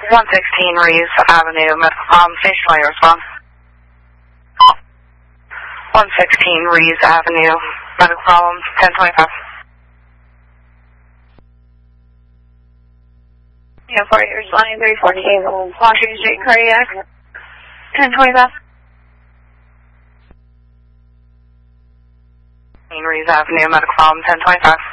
116 Reeves Avenue, medical problem, station wire response. 116 Reeves Avenue, medical problem, 1025. Yeah, 4 years, line 348, Washington Street, cardiac, 1025. Reeves Avenue, medical problem, 1025.